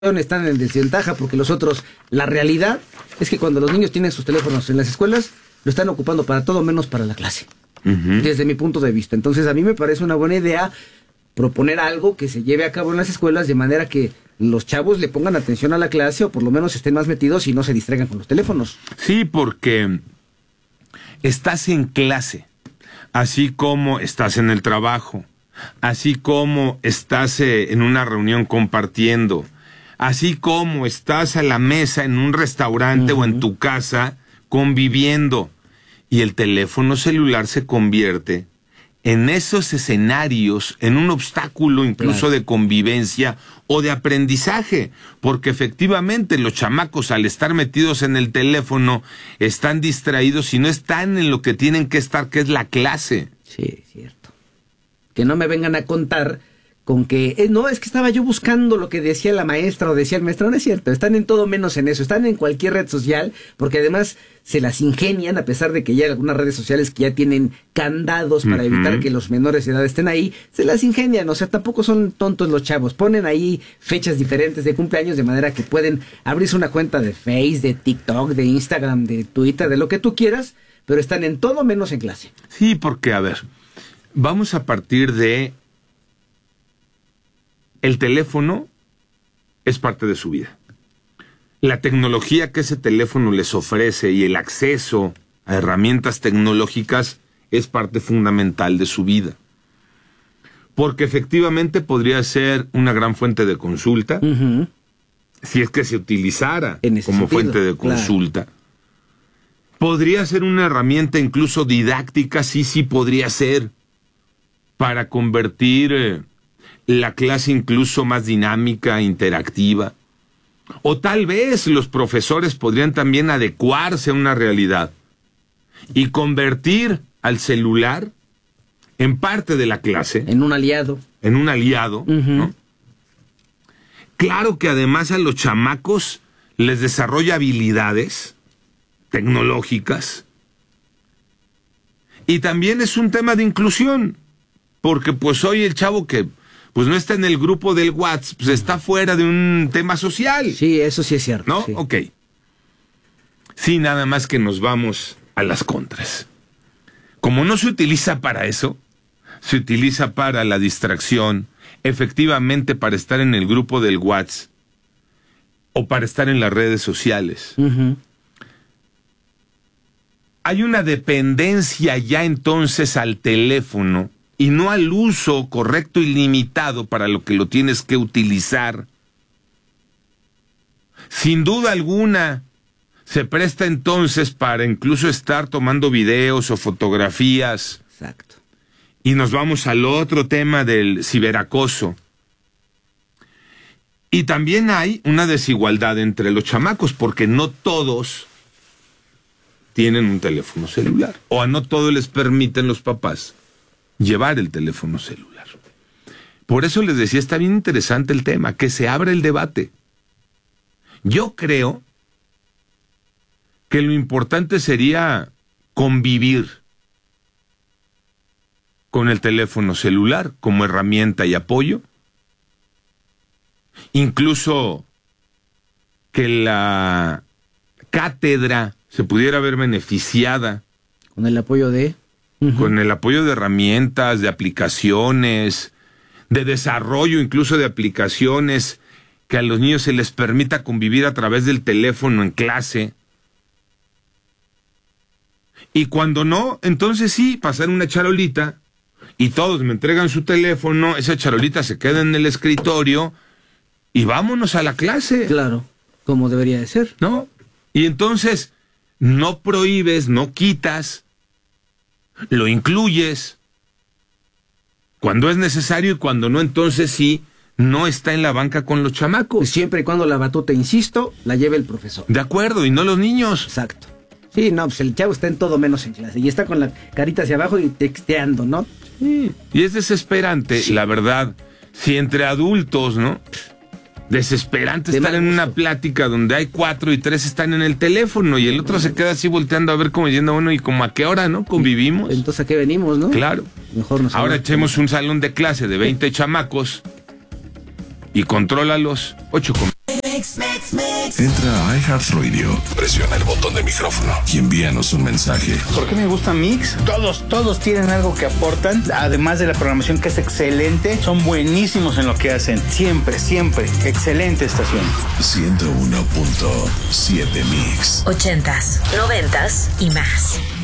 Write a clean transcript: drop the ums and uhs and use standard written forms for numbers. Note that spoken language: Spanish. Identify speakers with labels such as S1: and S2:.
S1: están en desventaja porque los otros, la realidad es que cuando los niños tienen sus teléfonos en las escuelas, lo están ocupando para todo menos para la clase, desde mi punto de vista. Entonces a mí me parece una buena idea proponer algo que se lleve a cabo en las escuelas de manera que los chavos le pongan atención a la clase o por lo menos estén más metidos y no se distraigan con los teléfonos.
S2: Sí, porque estás en clase, así como estás en el trabajo, así como estás en una reunión compartiendo, así como estás a la mesa en un restaurante o en tu casa conviviendo, y el teléfono celular se convierte en esos escenarios, en un obstáculo incluso de convivencia o de aprendizaje, porque efectivamente los chamacos al estar metidos en el teléfono están distraídos y no están en lo que tienen que estar, que es la clase.
S1: Sí, cierto. Que no me vengan a contar con que, no, es que estaba yo buscando lo que decía la maestra o decía el maestro. No es cierto, están en todo menos en eso, están en cualquier red social, porque además se las ingenian, a pesar de que ya hay algunas redes sociales que ya tienen candados para evitar que los menores de edad estén ahí, se las ingenian, o sea, tampoco son tontos los chavos, ponen ahí fechas diferentes de cumpleaños de manera que pueden abrirse una cuenta de Face, de TikTok, de Instagram, de Twitter, de lo que tú quieras, pero están en todo menos en clase.
S2: Sí, porque, a ver, vamos a partir de el teléfono es parte de su vida. La tecnología que ese teléfono les ofrece y el acceso a herramientas tecnológicas es parte fundamental de su vida. Porque efectivamente podría ser una gran fuente de consulta, si es que se utilizara como fuente de consulta. Claro. Podría ser una herramienta incluso didáctica, sí podría ser, para convertir la clase incluso más dinámica, interactiva. O tal vez los profesores podrían también adecuarse a una realidad y convertir al celular en parte de la clase.
S1: En un aliado.
S2: En un aliado, ¿no? Claro que además a los chamacos les desarrolla habilidades tecnológicas. Y también es un tema de inclusión, porque pues hoy el chavo que pues no está en el grupo del WhatsApp, pues está fuera de un tema social.
S1: Sí, eso sí es cierto.
S2: ¿No?
S1: Sí.
S2: Ok. Sí, nada más que nos vamos a las contras. Como no se utiliza para eso, se utiliza para la distracción, efectivamente para estar en el grupo del WhatsApp o para estar en las redes sociales. Hay una dependencia ya entonces al teléfono y no al uso correcto y limitado para lo que lo tienes que utilizar. Sin duda alguna, se presta entonces para incluso estar tomando videos o fotografías.
S1: Exacto.
S2: Y nos vamos al otro tema del ciberacoso. Y también hay una desigualdad entre los chamacos, porque no todos tienen un teléfono celular, o a no todos les permiten los papás llevar el teléfono celular. Por eso les decía, está bien interesante el tema, que se abra el debate. Yo creo que lo importante sería convivir con el teléfono celular como herramienta y apoyo. Incluso que la cátedra se pudiera ver beneficiada
S1: con el apoyo de
S2: con el apoyo de herramientas, de aplicaciones, de desarrollo incluso de aplicaciones, que a los niños se les permita convivir a través del teléfono en clase. Y cuando no, entonces sí, pasar una charolita y todos me entregan su teléfono, esa charolita se queda en el escritorio y vámonos a la clase.
S1: Claro, como debería de ser.
S2: ¿No? Y entonces no prohíbes, no quitas, lo incluyes cuando es necesario y cuando no, entonces sí, no está en la banca con los chamacos.
S1: Siempre y cuando la batuta, insisto, la lleve el profesor.
S2: De acuerdo, y no los niños.
S1: Exacto. Sí, no, pues el chavo está en todo menos en clase y está con la carita hacia abajo y texteando, ¿no?
S2: Sí. Y es desesperante, sí, la verdad, si entre adultos, ¿no? Desesperante estar en una plática donde hay 4 y 3 están en el teléfono y el otro se queda así volteando a ver como diciendo, bueno, ¿y como a qué hora, no? Convivimos.
S1: Entonces, ¿a qué venimos, no?
S2: Claro.
S1: Mejor nos
S2: ahora echemos un salón de clase de 20 chamacos y contrólalos 8
S3: Entra a iHeartRadio, presiona el botón de micrófono y envíanos un mensaje.
S4: ¿Por qué me gusta Mix? Todos tienen algo que aportan, además de la programación que es excelente, son buenísimos en lo que hacen. Siempre, excelente estación.
S3: 101.7 Mix.
S5: 80s, 90s y más.